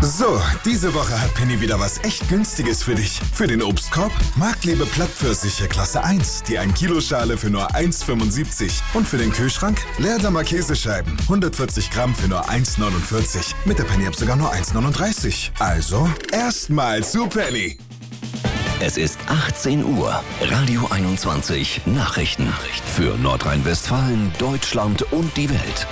So, diese Woche hat Penny wieder was echt Günstiges für dich. Für den Obstkorb Marktliebe Plattpfirsiche Klasse 1, die 1 Kilo Schale für nur 1,75. Und für den Kühlschrank Leerdammer Käsescheiben, 140 Gramm für nur 1,49. Mit der Penny-App sogar nur 1,39. Also, erstmal zu Penny. Es ist 18 Uhr. Radio 21 Nachrichten. Für Nordrhein-Westfalen, Deutschland und die Welt.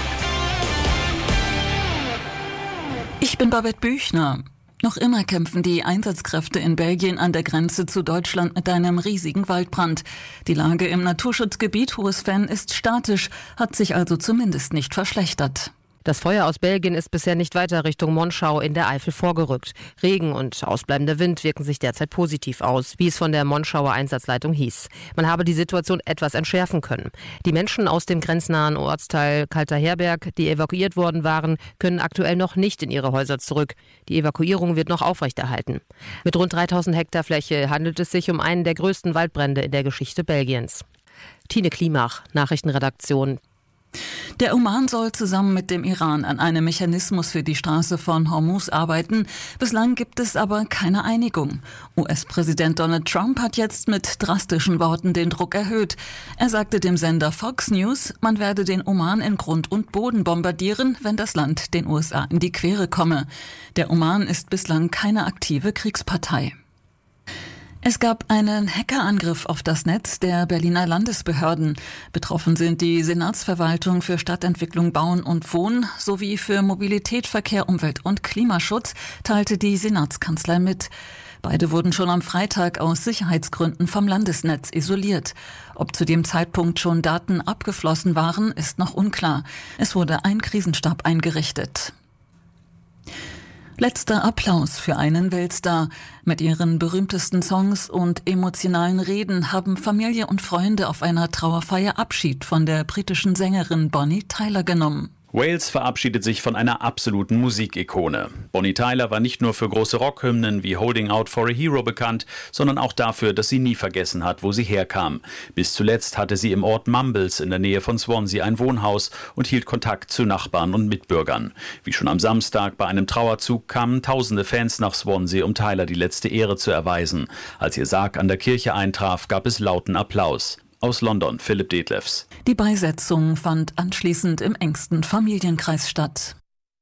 Ich bin Babette Büchner. Noch immer kämpfen die Einsatzkräfte in Belgien an der Grenze zu Deutschland mit einem riesigen Waldbrand. Die Lage im Naturschutzgebiet Hohes Venn ist statisch, hat sich also zumindest nicht verschlechtert. Das Feuer aus Belgien ist bisher nicht weiter Richtung Monschau in der Eifel vorgerückt. Regen und ausbleibender Wind wirken sich derzeit positiv aus, wie es von der Monschauer Einsatzleitung hieß. Man habe die Situation etwas entschärfen können. Die Menschen aus dem grenznahen Ortsteil Kalter Herberg, die evakuiert worden waren, können aktuell noch nicht in ihre Häuser zurück. Die Evakuierung wird noch aufrechterhalten. Mit rund 3000 Hektar Fläche handelt es sich um einen der größten Waldbrände in der Geschichte Belgiens. Tine Klimach, Nachrichtenredaktion. Der Oman soll zusammen mit dem Iran an einem Mechanismus für die Straße von Hormuz arbeiten. Bislang gibt es aber keine Einigung. US-Präsident Donald Trump hat jetzt mit drastischen Worten den Druck erhöht. Er sagte dem Sender Fox News, man werde den Oman in Grund und Boden bombardieren, wenn das Land den USA in die Quere komme. Der Oman ist bislang keine aktive Kriegspartei. Es gab einen Hackerangriff auf das Netz der Berliner Landesbehörden. Betroffen sind die Senatsverwaltung für Stadtentwicklung, Bauen und Wohnen sowie für Mobilität, Verkehr, Umwelt und Klimaschutz, teilte die Senatskanzlei mit. Beide wurden schon am Freitag aus Sicherheitsgründen vom Landesnetz isoliert. Ob zu dem Zeitpunkt schon Daten abgeflossen waren, ist noch unklar. Es wurde ein Krisenstab eingerichtet. Letzter Applaus für einen Weltstar. Mit ihren berühmtesten Songs und emotionalen Reden haben Familie und Freunde auf einer Trauerfeier Abschied von der britischen Sängerin Bonnie Tyler genommen. Wales verabschiedet sich von einer absoluten Musikikone. Bonnie Tyler war nicht nur für große Rockhymnen wie Holding Out for a Hero bekannt, sondern auch dafür, dass sie nie vergessen hat, wo sie herkam. Bis zuletzt hatte sie im Ort Mumbles in der Nähe von Swansea ein Wohnhaus und hielt Kontakt zu Nachbarn und Mitbürgern. Wie schon am Samstag bei einem Trauerzug kamen tausende Fans nach Swansea, um Tyler die letzte Ehre zu erweisen. Als ihr Sarg an der Kirche eintraf, gab es lauten Applaus. Aus London, Philipp Detlefs. Die Beisetzung fand anschließend im engsten Familienkreis statt.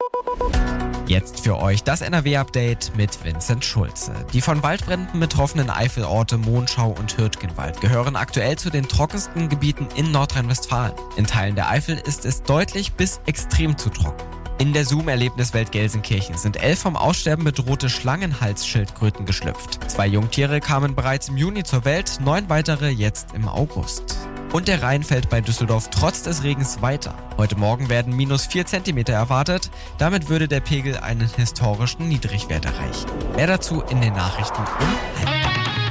Jetzt für euch das NRW-Update mit Vincent Schulze. Die von Waldbränden betroffenen Eifelorte Monschau und Hürtgenwald gehören aktuell zu den trockensten Gebieten in Nordrhein-Westfalen. In Teilen der Eifel ist es deutlich bis extrem zu trocken. In der Zoom-Erlebniswelt Gelsenkirchen sind 11 vom Aussterben bedrohte Schlangenhalsschildkröten geschlüpft. 2 Jungtiere kamen bereits im Juni zur Welt, 9 weitere jetzt im August. Und der Rhein fällt bei Düsseldorf trotz des Regens weiter. Heute Morgen werden -4 cm erwartet. Damit würde der Pegel einen historischen Niedrigwert erreichen. Mehr dazu in den Nachrichten um 12:30.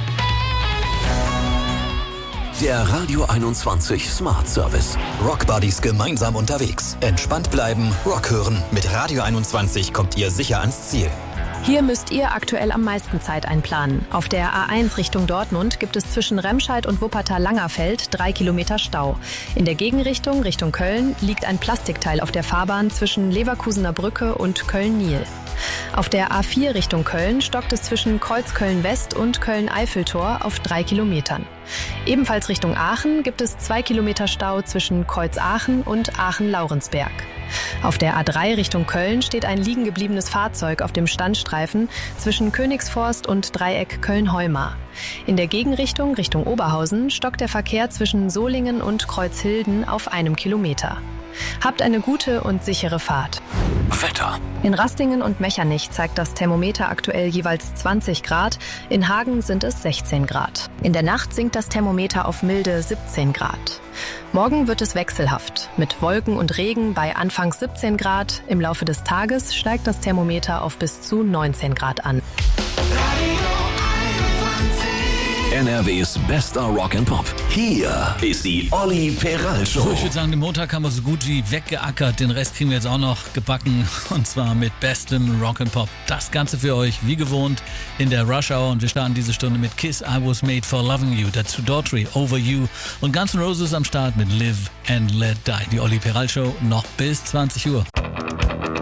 Der Radio 21 Smart Service. Rockbuddies gemeinsam unterwegs. Entspannt bleiben, Rock hören. Mit Radio 21 kommt ihr sicher ans Ziel. Hier müsst ihr aktuell am meisten Zeit einplanen. Auf der A1 Richtung Dortmund gibt es zwischen Remscheid und Wuppertal-Langerfeld 3 Kilometer Stau. In der Gegenrichtung Richtung Köln liegt ein Plastikteil auf der Fahrbahn zwischen Leverkusener Brücke und Köln-Nil. Auf der A4 Richtung Köln stockt es zwischen Kreuzköln-West und Köln-Eiffeltor auf 3 Kilometern. Ebenfalls Richtung Aachen gibt es 2 Kilometer Stau zwischen Kreuz-Aachen und Aachen-Laurensberg. Auf der A3 Richtung Köln steht ein liegen gebliebenes Fahrzeug auf dem Standstreifen zwischen Königsforst und Dreieck Köln-Heumar. In der Gegenrichtung Richtung Oberhausen stockt der Verkehr zwischen Solingen und Kreuzhilden auf 1 Kilometer. Habt eine gute und sichere Fahrt. Wetter. In Rastingen und Mechernich zeigt das Thermometer aktuell jeweils 20 Grad, in Hagen sind es 16 Grad. In der Nacht sinkt das Thermometer auf milde 17 Grad. Morgen wird es wechselhaft, mit Wolken und Regen bei anfangs 17 Grad. Im Laufe des Tages steigt das Thermometer auf bis zu 19 Grad an. NRWs bester Rock and Pop. Hier ist die Olli Peral Show. So, ich würde sagen, den Montag haben wir so gut wie weggeackert. Den Rest kriegen wir jetzt auch noch gebacken. Und zwar mit bestem Rock and Pop. Das Ganze für euch, wie gewohnt, in der Rush Hour. Und wir starten diese Stunde mit Kiss, I Was Made for Loving You. Dazu Daughtry, Over You. Und Guns N' Roses am Start mit Live and Let Die. Die Olli Peral Show noch bis 20 Uhr.